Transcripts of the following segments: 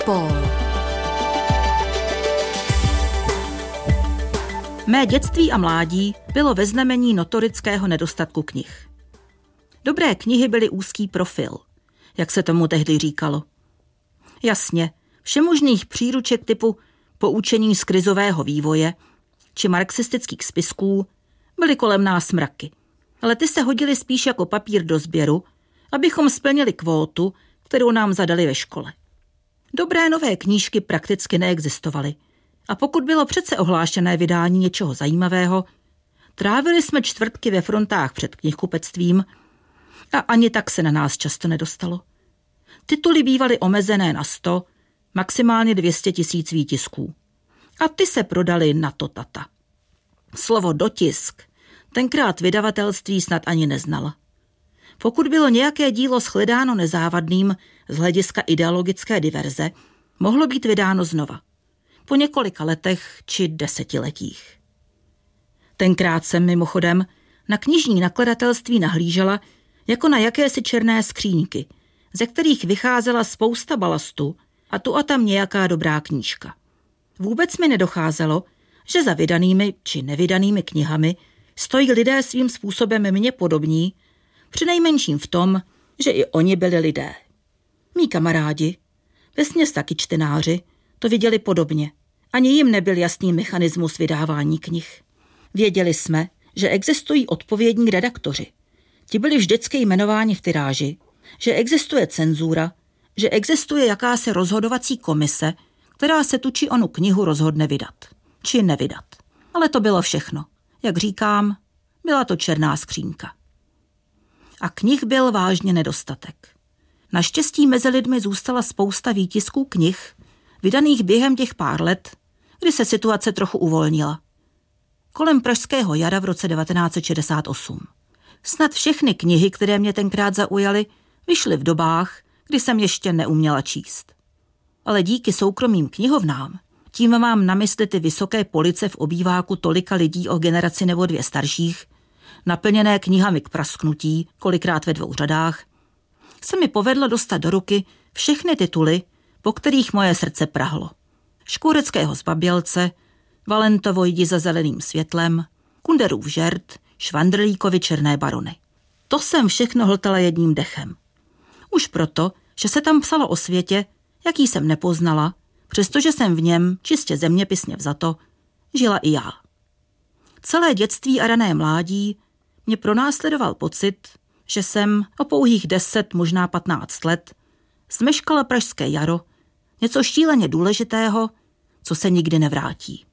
Pól. Mé dětství a mládí bylo ve znamení notorického nedostatku knih. Dobré knihy byly úzký profil, jak se tomu tehdy říkalo. Jasně, všemožných příruček typu Poučení z krizového vývoje či marxistických spisků byly kolem nás mraky, ale ty se hodily spíš jako papír do sběru, abychom splnili kvótu, kterou nám zadali ve škole. Dobré nové knížky prakticky neexistovaly a pokud bylo přece ohlášené vydání něčeho zajímavého, trávili jsme čtvrtky ve frontách před knihkupectvím a ani tak se na nás často nedostalo. Tituly bývaly omezené na 100, maximálně 200 000 výtisků. A ty se prodaly na to tata. Slovo dotisk tenkrát vydavatelství snad ani neznala. Pokud bylo nějaké dílo shledáno nezávadným z hlediska ideologické diverze, mohlo být vydáno znova. Po několika letech či desetiletích. Tenkrát jsem mimochodem na knižní nakladatelství nahlížela jako na jakési černé skříňky, ze kterých vycházela spousta balastu a tu a tam nějaká dobrá knížka. Vůbec mi nedocházelo, že za vydanými či nevydanými knihami stojí lidé svým způsobem mně podobní, přinejmenším v tom, že i oni byli lidé. Mí kamarádi, vesměs taky čtenáři, to viděli podobně. Ani jim nebyl jasný mechanismus vydávání knih. Věděli jsme, že existují odpovědní redaktoři. Ti byli vždycky jmenováni v tiráži, že existuje cenzura, že existuje jakási rozhodovací komise, která se tu či onu knihu rozhodne vydat. Či nevydat. Ale to bylo všechno. Jak říkám, byla to černá skřínka. A knih byl vážně nedostatek. Naštěstí mezi lidmi zůstala spousta výtisků knih, vydaných během těch pár let, kdy se situace trochu uvolnila. Kolem pražského jara v roce 1968. Snad všechny knihy, které mě tenkrát zaujaly, vyšly v dobách, kdy jsem ještě neuměla číst. Ale díky soukromým knihovnám, tím mám na mysli ty vysoké police v obýváku tolika lidí o generaci nebo dvě starších, naplněné knihami k prasknutí, kolikrát ve 2 řadách, se mi povedlo dostat do ruky všechny tituly, po kterých moje srdce prahlo. Škůreckého Zbabělce, Valentovo Jdi za zeleným světlem, Kunderův žert, Švandrlíkovi Černé barony. To jsem všechno hltala jedním dechem. Už proto, že se tam psalo o světě, jaký jsem nepoznala, přestože jsem v něm, čistě zeměpisně vzato, žila i já. Celé dětství a rané mládí mě pronásledoval pocit, že jsem o pouhých 10, možná 15 let zmeškala pražské jaro, něco šíleně důležitého, co se nikdy nevrátí.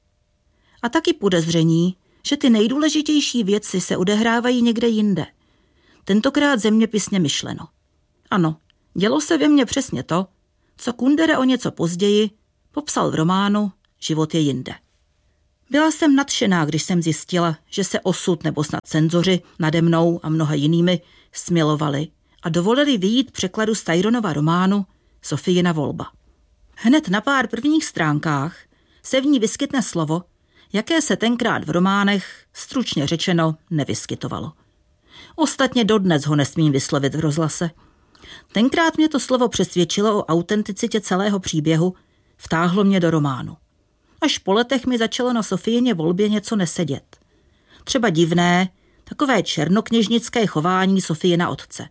A taky podezření, že ty nejdůležitější věci se odehrávají někde jinde. Tentokrát zeměpisně myšleno. Ano, dělo se ve mně přesně to, co Kundera o něco později popsal v románu Život je jinde. Byla jsem nadšená, když jsem zjistila, že se osud nebo snad cenzoři nade mnou a mnoha jinými smilovali a dovolili vyjít překladu z Tyronova románu Sofijina volba. Hned na pár prvních stránkách se v ní vyskytne slovo, jaké se tenkrát v románech, stručně řečeno, nevyskytovalo. Ostatně dodnes ho nesmím vyslovit v rozhlase. Tenkrát mě to slovo přesvědčilo o autenticitě celého příběhu, vtáhlo mě do románu. Až po letech mi začalo na Sofijině volbě něco nesedět. Třeba divné, takové černokněžnické chování Sofijina otce.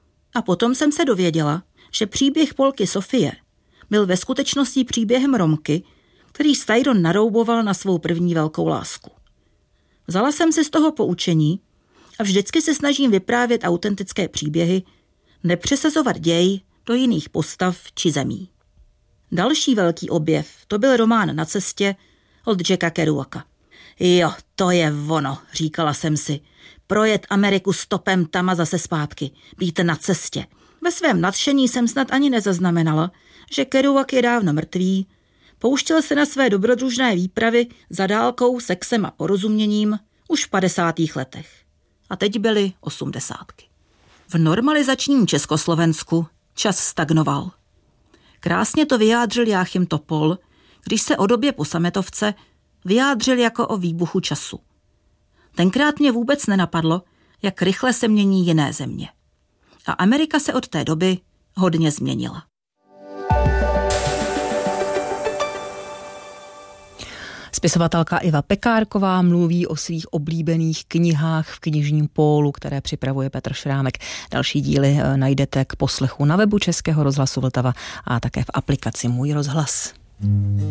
A potom jsem se dověděla, že příběh Polky Sofie byl ve skutečnosti příběhem Romky, který Tyron narouboval na svou první velkou lásku. Vzala jsem si z toho poučení a vždycky se snažím vyprávět autentické příběhy, nepřesazovat děj do jiných postav či zemí. Další velký objev, to byl román Na cestě od Jacka Kerouaka. Jo, to je ono, říkala jsem si. Projet Ameriku stopem tam a zase zpátky, být na cestě. Ve svém nadšení jsem snad ani nezaznamenala, že Kerouak je dávno mrtvý, pouštěl se na své dobrodružné výpravy za dálkou, sexem a porozuměním už v 50. letech. A teď byly 80. V normalizačním Československu čas stagnoval. Krásně to vyjádřil Jáchym Topol, když se o době po sametovce vyjádřil jako o výbuchu času. Tenkrát mě vůbec nenapadlo, jak rychle se mění jiné země. A Amerika se od té doby hodně změnila. Spisovatelka Iva Pekárková mluví o svých oblíbených knihách v knižním pólu, které připravuje Petr Šrámek. Další díly najdete k poslechu na webu Českého rozhlasu Vltava a také v aplikaci Můj rozhlas.